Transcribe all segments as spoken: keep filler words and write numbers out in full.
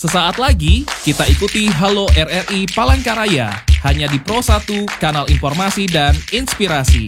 Sesaat lagi kita ikuti Halo R R I Palangkaraya hanya di Pro satu, kanal informasi dan inspirasi.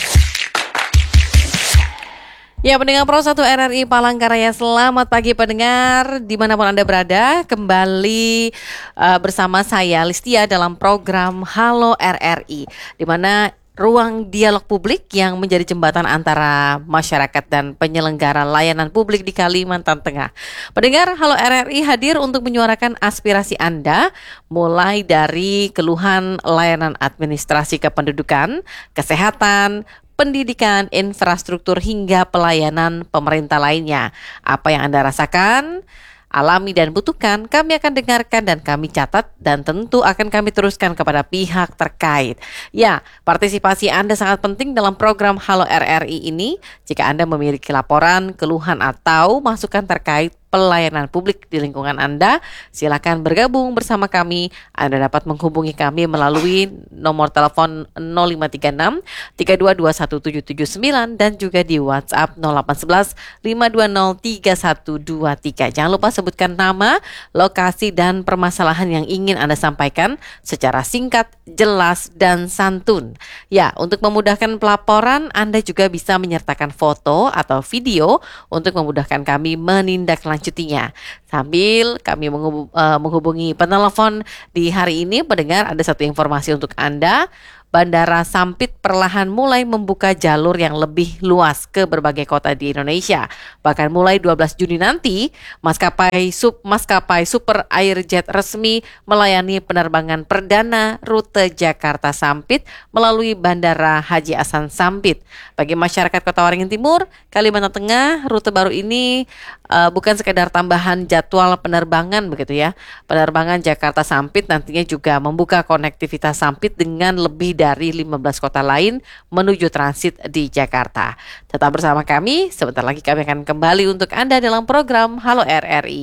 Ya, pendengar Pro satu R R I Palangkaraya, selamat pagi pendengar dimanapun Anda berada. Kembali uh, bersama saya Listia dalam program Halo R R I, di mana ruang dialog publik yang menjadi jembatan antara masyarakat dan penyelenggara layanan publik di Kalimantan Tengah. Pendengar, Halo R R I hadir untuk menyuarakan aspirasi Anda, mulai dari keluhan layanan administrasi kependudukan, kesehatan, pendidikan, infrastruktur, hingga pelayanan pemerintah lainnya. Apa yang Anda rasakan, alami dan butuhkan, kami akan dengarkan dan kami catat dan tentu akan kami teruskan kepada pihak terkait. Ya, partisipasi Anda sangat penting dalam program Halo R R I ini. Jika Anda memiliki laporan, keluhan atau masukan terkait pelayanan publik di lingkungan Anda, silakan bergabung bersama kami. Anda dapat menghubungi kami melalui nomor telepon nol lima tiga enam tiga dua dua satu tujuh tujuh sembilan dan juga di WhatsApp nol delapan satu satu lima dua nol tiga satu dua tiga. Jangan lupa sebutkan nama, lokasi, dan permasalahan yang ingin Anda sampaikan secara singkat, jelas, dan santun. Ya, untuk memudahkan pelaporan, Anda juga bisa menyertakan foto atau video untuk memudahkan kami menindaklanjuti cutinya. Sambil kami menghubung, uh, menghubungi penelepon di hari ini, pendengar, ada satu informasi untuk Anda. Bandara Sampit perlahan mulai membuka jalur yang lebih luas ke berbagai kota di Indonesia. Bahkan mulai dua belas Juni nanti, maskapai sub maskapai Super Airjet resmi melayani penerbangan perdana rute Jakarta Sampit melalui Bandara Haji Hasan Sampit. Bagi masyarakat Kota Waringin Timur, Kalimantan Tengah, rute baru ini uh, bukan sekedar tambahan jadwal penerbangan begitu ya. Penerbangan Jakarta Sampit nantinya juga membuka konektivitas Sampit dengan lebih dari lima belas kota lain menuju transit di Jakarta. Tetap bersama kami, sebentar lagi kami akan kembali untuk Anda dalam program Halo R R I.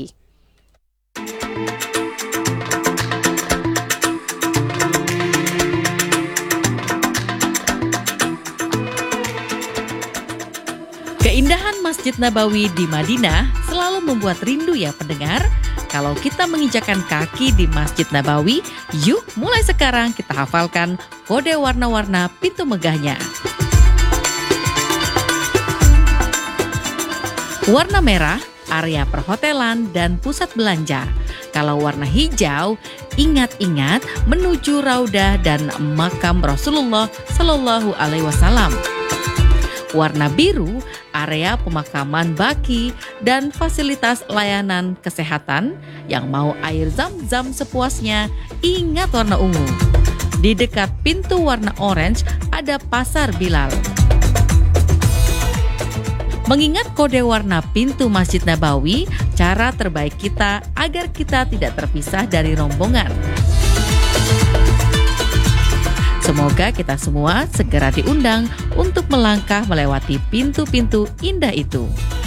Keindahan Masjid Nabawi di Madinah selalu membuat rindu ya pendengar. Kalau kita menginjakan kaki di Masjid Nabawi, yuk mulai sekarang kita hafalkan kode warna-warna pintu megahnya. Warna merah, area perhotelan dan pusat belanja. Kalau warna hijau, ingat-ingat menuju Raudah dan makam Rasulullah Shallallahu Alaihi Wasallam. Warna biru, area pemakaman baki dan fasilitas layanan kesehatan. Yang mau air zam-zam sepuasnya, ingat warna ungu. Di dekat pintu warna orange ada pasar Bilal. Mengingat kode warna pintu Masjid Nabawi, cara terbaik kita agar kita tidak terpisah dari rombongan. Semoga kita semua segera diundang untuk melangkah melewati pintu-pintu indah itu.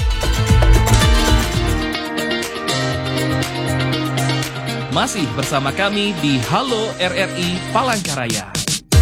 Masih bersama kami di Halo R R I Palangkaraya.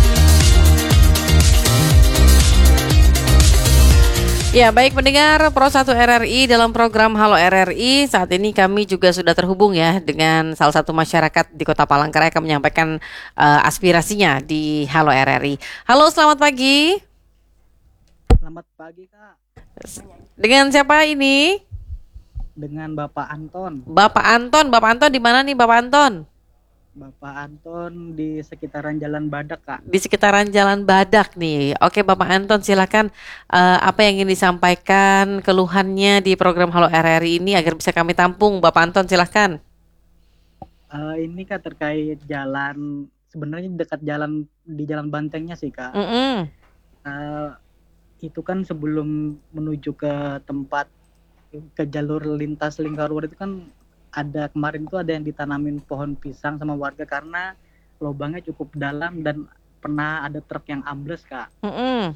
Ya, baik pendengar Pro satu R R I dalam program Halo R R I. Saat ini kami juga sudah terhubung ya dengan salah satu masyarakat di Kota Palangkaraya yang menyampaikan uh, aspirasinya di Halo R R I. Halo, selamat pagi. Selamat pagi, Kak. Dengan siapa ini? Dengan Bapak Anton. Bapak Anton, Bapak Anton di mana nih Bapak Anton? Bapak Anton di sekitaran Jalan Badak, Kak. Di sekitaran Jalan Badak nih. Oke, Bapak Anton, silakan uh, apa yang ingin disampaikan keluhannya di program Halo R R I ini agar bisa kami tampung. Bapak Anton, silakan. Uh, ini Kak terkait jalan, sebenarnya dekat jalan di Jalan Bantengnya sih, Kak. Mm-mm. Uh, itu kan sebelum menuju ke tempat ke jalur lintas Lingkarwar itu kan ada kemarin tuh ada yang ditanamin pohon pisang sama warga karena lubangnya cukup dalam dan pernah ada truk yang ambles, Kak. Mm-mm.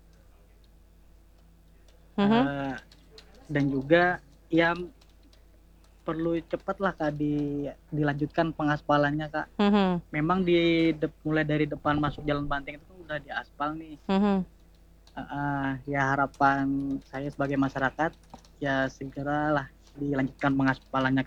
Mm-hmm. Uh, dan juga ya perlu cepat lah Kak di, dilanjutkan pengaspalannya, Kak. Mm-hmm. Memang di de, mulai dari depan masuk Jalan Banteng itu udah diaspal nih. Mm-hmm. Uh, uh, ya harapan saya sebagai masyarakat ya segeralah dilanjutkan pengaspalannya, Kak.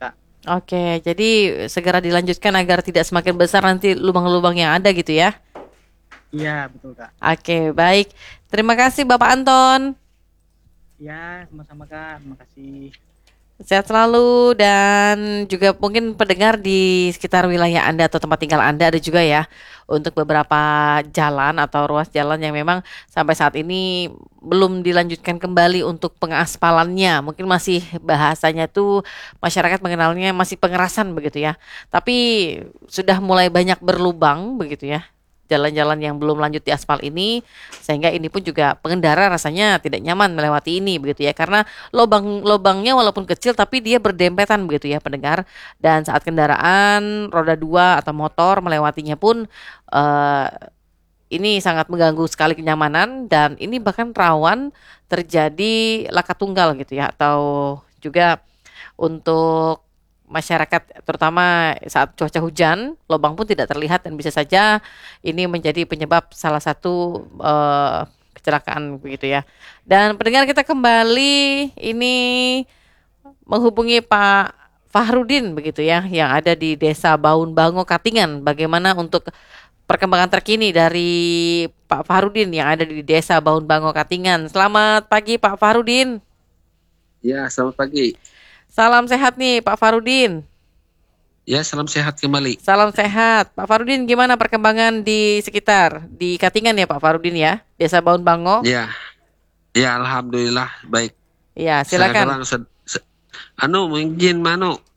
Oke, jadi segera dilanjutkan agar tidak semakin besar nanti lubang-lubang yang ada gitu ya. Iya, betul Kak. Oke, baik. Terima kasih Bapak Anton. Ya, sama-sama Kak. Terima kasih. Sehat selalu dan juga mungkin pendengar di sekitar wilayah Anda atau tempat tinggal Anda ada juga ya untuk beberapa jalan atau ruas jalan yang memang sampai saat ini belum dilanjutkan kembali untuk pengaspalannya. Mungkin masih bahasanya tuh masyarakat mengenalnya masih pengerasan begitu ya. Tapi sudah mulai banyak berlubang begitu ya. Jalan-jalan yang belum lanjut di aspal ini sehingga ini pun juga pengendara rasanya tidak nyaman melewati ini begitu ya karena lubang-lubangnya walaupun kecil tapi dia berdempetan begitu ya pendengar dan saat kendaraan roda dua atau motor melewatinya pun eh, ini sangat mengganggu sekali kenyamanan dan ini bahkan rawan terjadi laka tunggal gitu ya atau juga untuk masyarakat terutama saat cuaca hujan, lubang pun tidak terlihat dan bisa saja ini menjadi penyebab salah satu eh, kecelakaan begitu ya. Dan pendengar kita kembali ini menghubungi Pak Fahrudin begitu ya yang ada di Desa Baun Bango Katingan. Bagaimana untuk perkembangan terkini dari Pak Fahrudin yang ada di Desa Baun Bango Katingan. Selamat pagi Pak Fahrudin. Ya, selamat pagi. Salam sehat nih Pak Fahrudin. Ya, salam sehat kembali. Salam sehat. Pak Fahrudin gimana perkembangan di sekitar di Katingan ya Pak Fahrudin ya? Desa Baun Bango. Ya, ya alhamdulillah baik. Ya, silakan. Sekarang se- se- anu mungkin mano